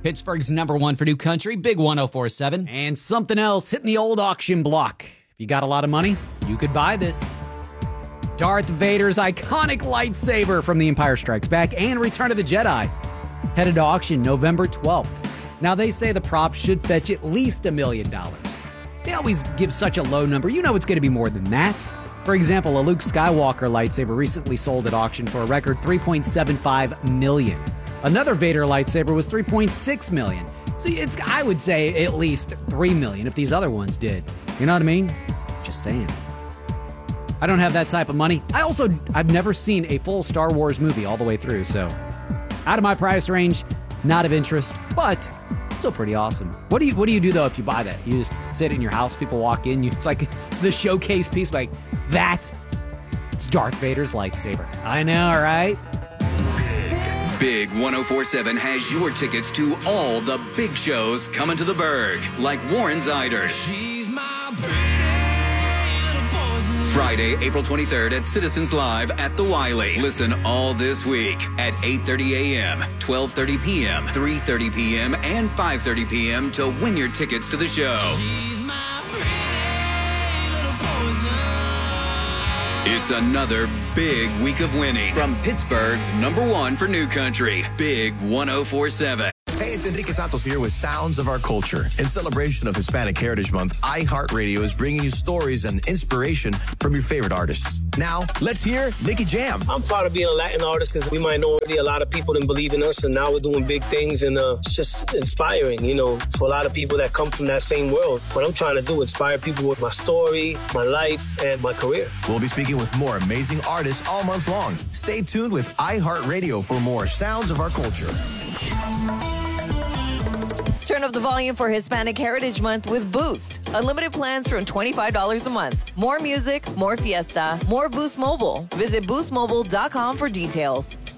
Pittsburgh's number one for new country, Big 104.7. And something else hitting the old auction block. If you got a lot of money, you could buy this. Darth Vader's iconic lightsaber from The Empire Strikes Back and Return of the Jedi. Headed to auction November 12th. Now, they say the prop should fetch at least $1 million. They always give such a low number. You know it's going to be more than that. For example, a Luke Skywalker lightsaber recently sold at auction for a record $3.75 million. Another Vader lightsaber was $3.6 million. So it's, I would say, at least $3 million if these other ones did. You know what I mean? Just saying. I don't have that type of money. I've never seen a full Star Wars movie all the way through, so out of my price range, not of interest, but still pretty awesome. What do you do though if you buy that? You just sit in your house, people walk in, it's like the showcase piece, like it's Darth Vader's lightsaber. I know, right? Big 104.7 has your tickets to all the big shows coming to the Berg, like Warren Ziders. She's my pretty little poison. Friday, April 23rd at Citizens Live at the Wiley. Listen all this week at 8:30 a.m., 12:30 p.m., 3:30 p.m., and 5:30 p.m. to win your tickets to the show. She's my pretty little poison. It's another big week of winning from Pittsburgh's number one for new country, Big 104.7. Hey, it's Enrique Santos here with Sounds of Our Culture. In celebration of Hispanic Heritage Month, iHeartRadio is bringing you stories and inspiration from your favorite artists. Now, let's hear Nicky Jam. I'm proud of being a Latin artist because we might know already a lot of people didn't believe in us, and now we're doing big things, and it's just inspiring, for a lot of people that come from that same world. What I'm trying to do, inspire people with my story, my life, and my career. We'll be speaking with more amazing artists all month long. Stay tuned with iHeartRadio for more Sounds of Our Culture. Turn up the volume for Hispanic Heritage Month with Boost. Unlimited plans from $25 a month. More music, more fiesta, more Boost Mobile. Visit boostmobile.com for details.